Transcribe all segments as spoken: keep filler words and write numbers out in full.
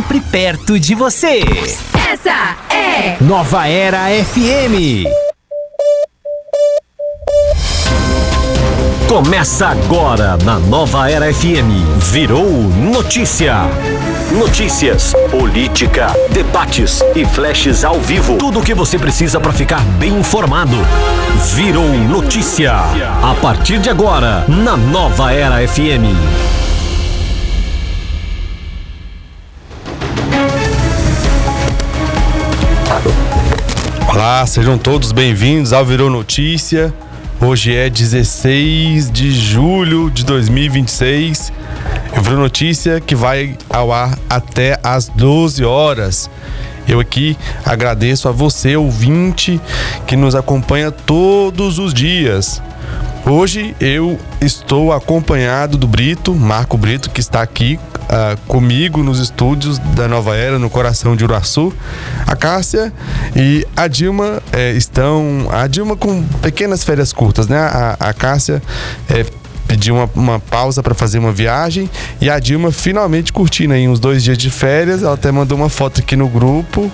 sempre perto de você. Essa é Nova Era F M. Começa agora na Nova Era F M. Virou notícia. Notícias, política, debates e flashes ao vivo. Tudo o que você precisa para ficar bem informado. Virou notícia. A partir de agora, na Nova Era F M. Olá, sejam todos bem-vindos ao Virou Notícia. Hoje é dezesseis de julho de dois mil e vinte e seis. Eu Virou Notícia que vai ao ar até às doze horas. Eu aqui agradeço a você, ouvinte, que nos acompanha todos os dias. Hoje eu estou acompanhado do Brito, Marco Brito, que está aqui uh, comigo nos estúdios da Nova Era, no coração de Uruaçu. A Cássia e a Dilma eh, estão... A Dilma com pequenas férias curtas, né? A, a Cássia eh, pediu uma, uma pausa para fazer uma viagem e a Dilma finalmente curtindo aí uns dois dias de férias. Ela até mandou uma foto aqui no grupo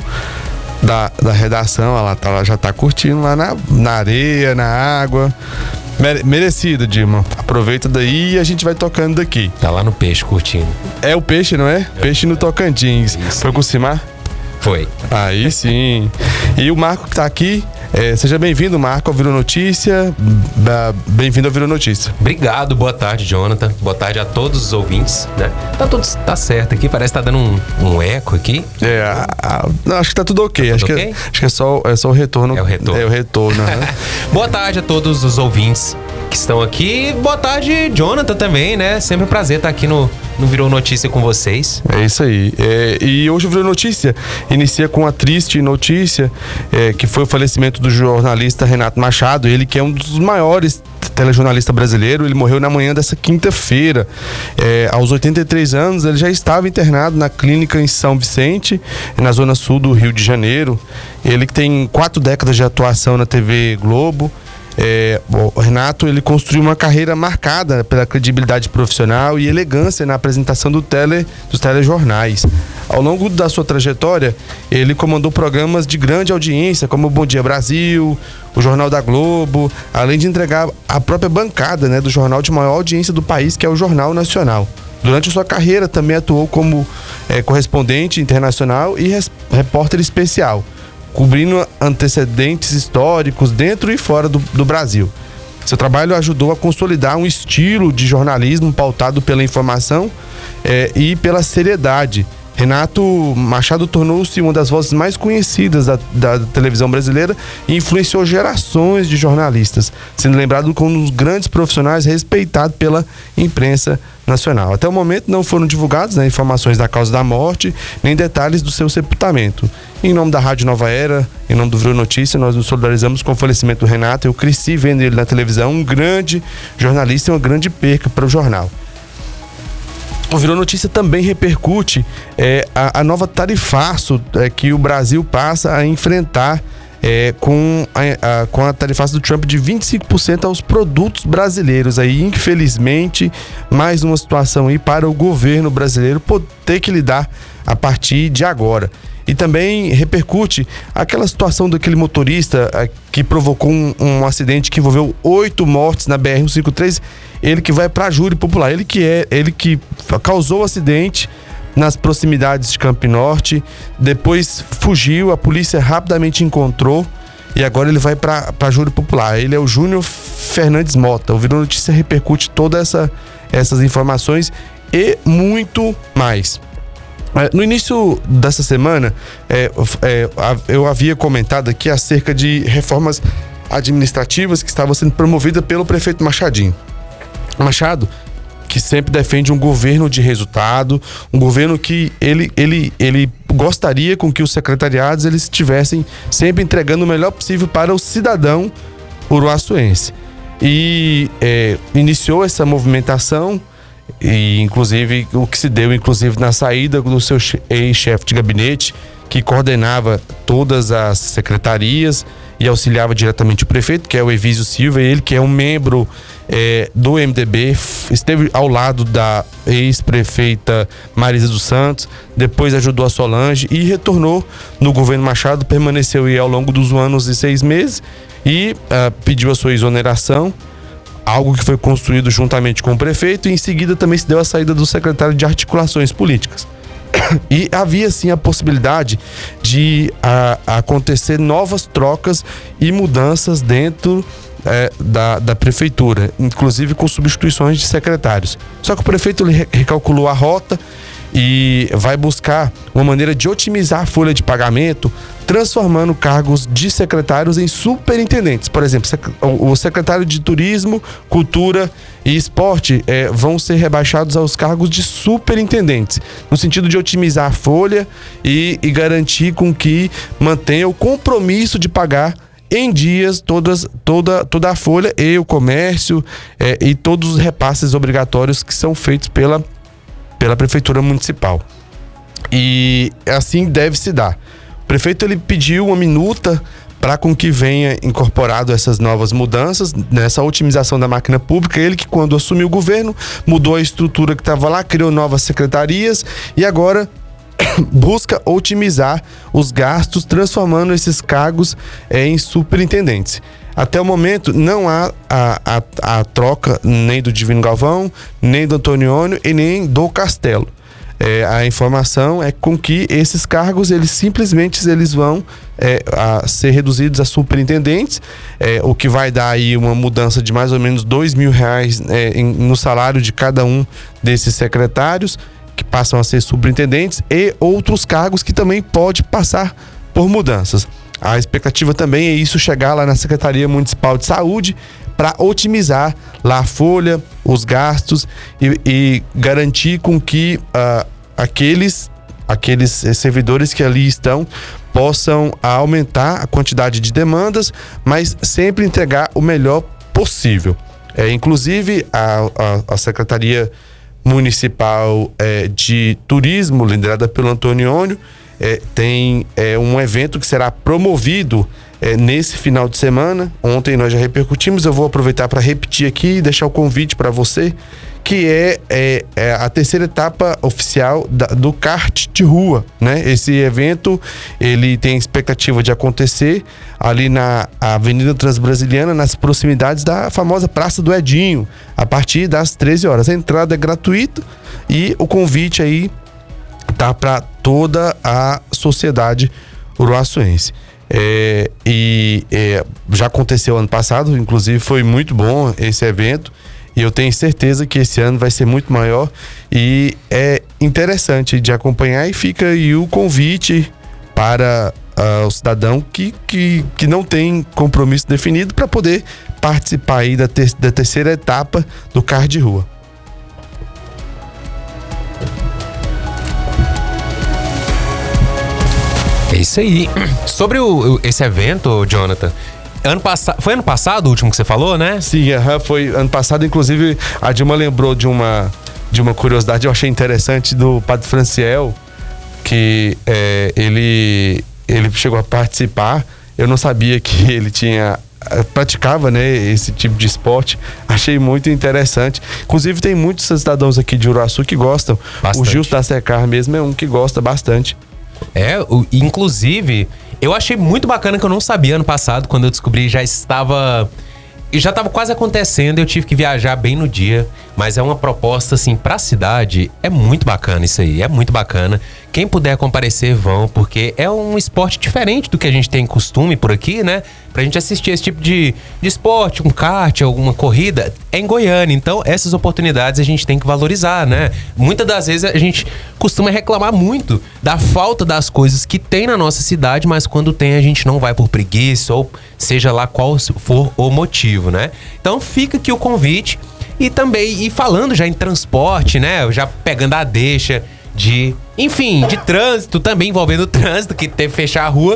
da, da redação. Ela, tá, ela já tá curtindo lá na, na areia, na água. Merecido, Dilma. Aproveita daí e a gente vai tocando daqui. Tá lá no Peixe curtindo. É o Peixe, não é? é. Peixe no Tocantins. Isso. Foi com o Cimar? Foi. Aí sim. E o Marco que tá aqui, é, seja bem-vindo, Marco, ao Virou Notícia. Bem-vindo ao Virou Notícia. Obrigado, boa tarde, Jonathan. Boa tarde a todos os ouvintes, né? Tá tudo tá certo aqui, parece que tá dando um, um eco aqui. É, a, a, não, acho que tá tudo ok. Tá acho, tudo que, okay? acho que é só, é só o retorno. É o retorno. É o retorno. Né? Boa tarde a todos os ouvintes que estão aqui. Boa tarde, Jonathan, também, né? Sempre um prazer estar aqui no, no Virou Notícia com vocês. É isso aí. É, e hoje o Virou Notícia inicia com a triste notícia, é, que foi o falecimento do jornalista Renato Machado. Ele que é um dos maiores telejornalistas brasileiros. Ele morreu na manhã dessa quinta-feira. É, aos oitenta e três anos, ele já estava internado na clínica em São Vicente, na zona sul do Rio de Janeiro. Ele que tem quatro décadas de atuação na T V Globo. É, o Renato ele construiu uma carreira marcada pela credibilidade profissional e elegância na apresentação do tele, dos telejornais. Ao longo da sua trajetória, ele comandou programas de grande audiência, como o Bom Dia Brasil, o Jornal da Globo, além de entregar a própria bancada, né, do jornal de maior audiência do país, que é o Jornal Nacional. Durante a sua carreira, também atuou como é, correspondente internacional e res, repórter especial, cobrindo antecedentes históricos dentro e fora do, do Brasil. Seu trabalho ajudou a consolidar um estilo de jornalismo pautado pela informação eh, e pela seriedade. Renato Machado tornou-se uma das vozes mais conhecidas da, da televisão brasileira e influenciou gerações de jornalistas, sendo lembrado como um dos grandes profissionais respeitado pela imprensa nacional. Até o momento não foram divulgadas, né, informações da causa da morte, nem detalhes do seu sepultamento. Em nome da Rádio Nova Era, em nome do Virou Notícia, nós nos solidarizamos com o falecimento do Renato. Eu cresci vendo ele na televisão, um grande jornalista e uma grande perca para o jornal. O Virou Notícia também repercute é, a, a nova tarifaço é, que o Brasil passa a enfrentar é, com, a, a, com a tarifaço do Trump de vinte e cinco por cento aos produtos brasileiros. Aí, infelizmente, mais uma situação aí para o governo brasileiro ter que lidar a partir de agora. E também repercute aquela situação daquele motorista é, que provocou um, um acidente que envolveu oito mortes na B R cento e cinquenta e três. Ele que vai para júri popular, ele que é, ele que causou o acidente nas proximidades de Campo Norte, depois fugiu, a polícia rapidamente encontrou e agora ele vai para júri popular. Ele é o Júnior Fernandes Mota. O Virou Notícia repercute todas essa, essas informações e muito mais. No início dessa semana, é, é, eu havia comentado aqui acerca de reformas administrativas que estavam sendo promovidas pelo prefeito Machadinho. Machado, que sempre defende um governo de resultado, um governo que ele, ele, ele gostaria com que os secretariados eles estivessem sempre entregando o melhor possível para o cidadão uruaçuense. E é, iniciou essa movimentação e inclusive o que se deu inclusive na saída do seu ex-chefe de gabinete, que coordenava todas as secretarias e auxiliava diretamente o prefeito, que é o Evísio Silva, ele que é um membro é, do M D B, esteve ao lado da ex-prefeita Marisa dos Santos, depois ajudou a Solange e retornou no governo Machado, permaneceu aí ao longo dos anos e seis meses e uh, pediu a sua exoneração, algo que foi construído juntamente com o prefeito, e em seguida também se deu a saída do secretário de Articulações Políticas. E havia sim a possibilidade de a, acontecer novas trocas e mudanças dentro é, da, da prefeitura, inclusive com substituições de secretários. Só que o prefeito ele recalculou a rota e vai buscar uma maneira de otimizar a folha de pagamento, transformando cargos de secretários em superintendentes. Por exemplo, o secretário de Turismo, Cultura e Esporte é, vão ser rebaixados aos cargos de superintendentes, no sentido de otimizar a folha e, e garantir com que mantenha o compromisso de pagar em dias todas, toda, toda a folha e o comércio é, e todos os repasses obrigatórios que são feitos pela pela Prefeitura Municipal. E assim deve se dar. O prefeito ele pediu uma minuta para com que venha incorporado essas novas mudanças, nessa otimização da máquina pública. Ele que quando assumiu o governo, mudou a estrutura que estava lá, criou novas secretarias e agora busca otimizar os gastos, transformando esses cargos é, em superintendentes. Até o momento não há a, a, a troca nem do Divino Galvão, nem do Antoniônio e nem do Castelo. É, a informação é com que esses cargos eles simplesmente eles vão é, a ser reduzidos a superintendentes, é, o que vai dar aí uma mudança de mais ou menos dois mil reais é, em, no salário de cada um desses secretários, que passam a ser superintendentes, e outros cargos que também pode passar por mudanças. A expectativa também é isso chegar lá na Secretaria Municipal de Saúde para otimizar lá a folha, os gastos e, e garantir com que uh, aqueles, aqueles servidores que ali estão possam aumentar a quantidade de demandas, mas sempre entregar o melhor possível. É, inclusive a, a, a Secretaria Municipal é, de Turismo, liderada pelo Antoniônio, É, tem é, um evento que será promovido é, nesse final de semana. Ontem nós já repercutimos, eu vou aproveitar para repetir aqui e deixar o convite para você, que é, é, é a terceira etapa oficial da, do kart de rua, né? Esse evento ele tem expectativa de acontecer ali na Avenida Transbrasiliana, nas proximidades da famosa Praça do Edinho, a partir das treze horas. A entrada é gratuita e o convite aí tá para toda a sociedade uruaçuense. É, e é, já aconteceu ano passado, inclusive foi muito bom esse evento, e eu tenho certeza que esse ano vai ser muito maior e é interessante de acompanhar, e fica aí o convite para uh, o cidadão que, que, que não tem compromisso definido para poder participar aí da, ter, da terceira etapa do kart de rua. É isso aí. Sobre o, esse evento, Jonathan, ano passado, foi ano passado o último que você falou, né? Sim, uh-huh, foi ano passado. Inclusive, a Dilma lembrou de uma, de uma curiosidade, eu achei interessante, do Padre Franciel, que é, ele, ele chegou a participar. Eu não sabia que ele tinha praticava, né, esse tipo de esporte. Achei muito interessante. Inclusive, tem muitos cidadãos aqui de Uruaçu que gostam. Bastante. O Gilson da Secar mesmo é um que gosta bastante. É, o, inclusive, eu achei muito bacana, que eu não sabia ano passado, quando eu descobri, já estava... já estava quase acontecendo, eu tive que viajar bem no dia, mas é uma proposta, assim, pra cidade, é muito bacana isso aí, é muito bacana. Quem puder comparecer, vão, porque é um esporte diferente do que a gente tem costume por aqui, né? Pra gente assistir esse tipo de, de esporte, um kart, alguma corrida, é em Goiânia. Então, essas oportunidades a gente tem que valorizar, né? Muitas das vezes a gente costuma reclamar muito da falta das coisas que tem na nossa cidade, mas quando tem a gente não vai por preguiça, ou seja lá qual for o motivo, né? Então, fica aqui o convite. E também, e falando já em transporte, né? Já pegando a deixa de, enfim, de trânsito, também envolvendo o trânsito, que teve que fechar a rua.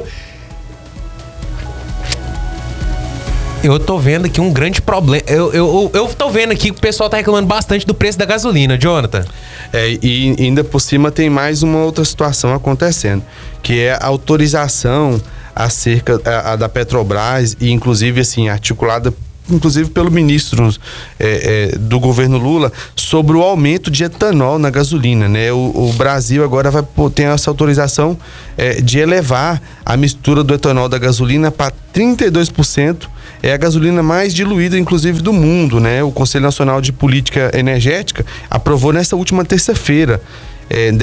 Eu tô vendo aqui um grande problema. Eu, eu, eu tô vendo aqui que o pessoal tá reclamando bastante do preço da gasolina, Jonathan. É, e ainda por cima tem mais uma outra situação acontecendo, que é a autorização acerca a, a da Petrobras, e inclusive assim, articulada inclusive pelo ministro é, é, do governo Lula, sobre o aumento de etanol na gasolina, né? O, o Brasil agora vai ter essa autorização é, de elevar a mistura do etanol da gasolina para trinta e dois por cento. É a gasolina mais diluída, inclusive, do mundo, né? O Conselho Nacional de Política Energética aprovou nessa última terça-feira É,